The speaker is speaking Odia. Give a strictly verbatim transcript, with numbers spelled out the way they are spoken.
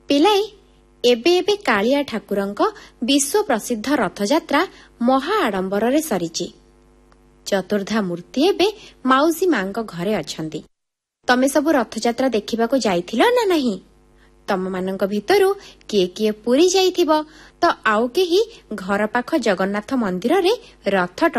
ପିଲାଏ, ଏବେ ଏବେ କାଳିଆ ଠାକୁରଙ୍କ ବିଶ୍ୱ ପ୍ରସିଦ୍ଧ ରଥଯାତ୍ରା ମହା ଆଡମ୍ବରରେ ସରିଛି। ଚତୁର୍ଦ୍ଧା ମୂର୍ତ୍ତି ଏବେ ମାଉସୀ ମାଙ୍କ ଘରେ ଅଛନ୍ତି। ତମେ ସବୁ ରଥଯାତ୍ରା ଦେଖିବାକୁ ଯାଇଥିଲ ନା ନାହିଁ? ତମମାନଙ୍କ ଭିତରୁ କିଏ କିଏ ପୁରୀ ଯାଇଥିବ ତ ଆଉ କେହି ଘର ପାଖ ଜଗନ୍ନାଥ ମନ୍ଦିରରେ ରଥ